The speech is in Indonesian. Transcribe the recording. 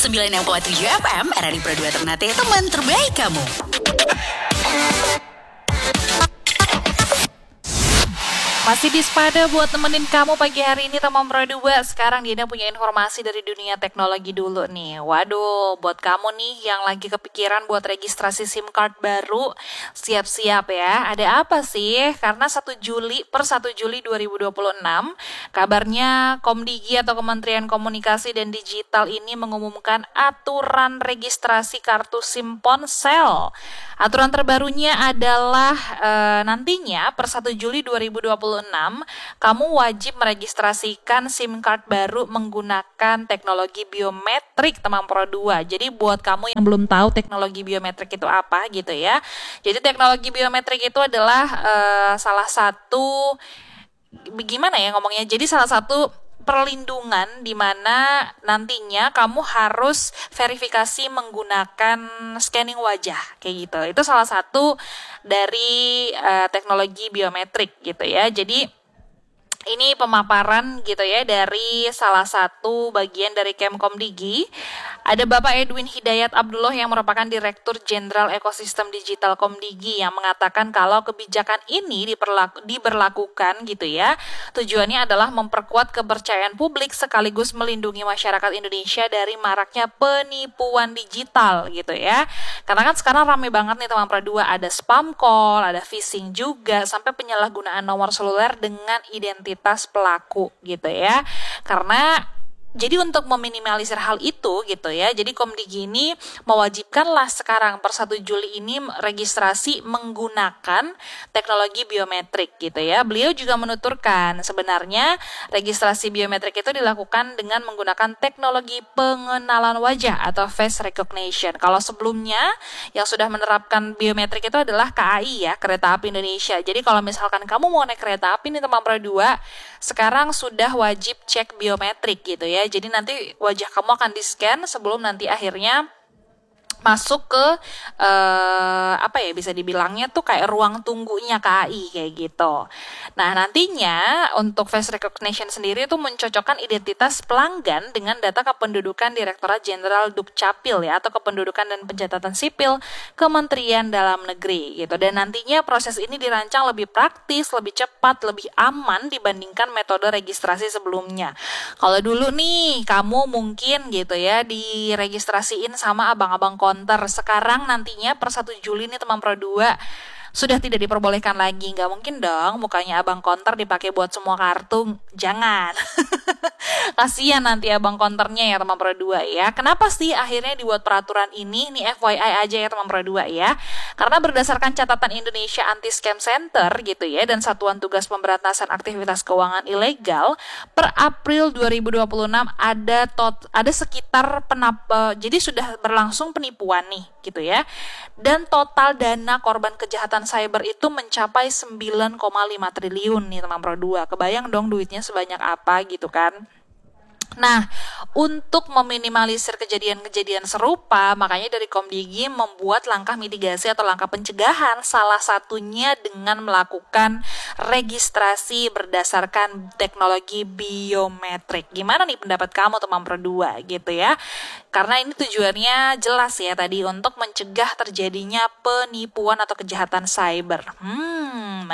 96,7 FM, RRI Pro 2 Ternate, teman terbaik kamu. Masih di Spada buat nemenin kamu pagi hari ini teman Pro 2. Sekarang Dina punya informasi dari dunia teknologi dulu nih. Waduh, buat kamu nih yang lagi kepikiran buat registrasi SIM card baru, siap-siap ya. Ada apa sih? Karena 1 Juli 2026, kabarnya Komdigi atau Kementerian Komunikasi dan Digital ini mengumumkan aturan registrasi kartu SIM ponsel. Aturan terbarunya adalah nantinya per 1 Juli 2026 kamu wajib meregistrasikan SIM card baru menggunakan teknologi biometrik teman Pro 2. Jadi buat kamu yang belum tahu teknologi biometrik itu apa gitu ya. Jadi teknologi biometrik itu adalah salah satu gimana ya ngomongnya. Jadi salah satu perlindungan di mana nantinya kamu harus verifikasi menggunakan scanning wajah kayak gitu. Itu salah satu dari teknologi biometrik gitu ya. Jadi ini pemaparan gitu ya dari salah satu bagian dari Kemkomdigi. Ada Bapak Edwin Hidayat Abdullah yang merupakan Direktur Jenderal Ekosistem Digital Komdigi yang mengatakan kalau kebijakan ini diberlakukan gitu ya. Tujuannya adalah memperkuat kepercayaan publik sekaligus melindungi masyarakat Indonesia dari maraknya penipuan digital gitu ya. Karena kan sekarang rame banget nih teman Pro 2, ada spam call, ada phishing juga, sampai penyalahgunaan nomor seluler dengan identitas pelaku gitu ya. Karena jadi untuk meminimalisir hal itu gitu ya, jadi Komdigi ini mewajibkanlah sekarang per 1 Juli ini registrasi menggunakan teknologi biometrik gitu ya. Beliau juga menuturkan sebenarnya registrasi biometrik itu dilakukan dengan menggunakan teknologi pengenalan wajah atau face recognition. Kalau sebelumnya yang sudah menerapkan biometrik itu adalah KAI ya, Kereta Api Indonesia. Jadi kalau misalkan kamu mau naik kereta api nih teman Pro 2, sekarang sudah wajib cek biometrik gitu ya. Jadi nanti wajah kamu akan di-scan sebelum nanti akhirnya masuk ke bisa dibilangnya tuh kayak ruang tunggunya KAI kayak gitu. Nah nantinya untuk face recognition sendiri itu mencocokkan identitas pelanggan dengan data kependudukan Direktorat Jenderal Dukcapil ya, atau kependudukan dan pencatatan sipil Kementerian Dalam Negeri gitu. Dan nantinya proses ini dirancang lebih praktis, lebih cepat, lebih aman dibandingkan metode registrasi sebelumnya. Kalau dulu nih kamu mungkin gitu ya diregistrasiin sama abang-abang konter, sekarang nantinya per 1 Juli nih teman Pro 2 sudah tidak diperbolehkan lagi. Nggak mungkin dong mukanya abang konter dipakai buat semua kartu, jangan. Kasian nanti abang konternya ya teman Pro 2 ya. Kenapa sih akhirnya dibuat peraturan ini? Nih FYI aja ya teman Pro 2 ya. Karena berdasarkan catatan Indonesia Anti-Scam Center gitu ya, dan Satuan Tugas Pemberantasan Aktivitas Keuangan Ilegal, per April 2026 ada sekitar jadi sudah berlangsung penipuan nih gitu ya. Dan total dana korban kejahatan cyber itu mencapai 9,5 triliun nih teman Pro 2. Kebayang dong duitnya sebanyak apa gitu kan. Nah, untuk meminimalisir kejadian-kejadian serupa, makanya dari Komdigi membuat langkah mitigasi atau langkah pencegahan, salah satunya dengan melakukan registrasi berdasarkan teknologi biometrik. Gimana nih pendapat kamu teman Pro 2 gitu ya? Karena ini tujuannya jelas ya tadi, untuk mencegah terjadinya penipuan atau kejahatan cyber.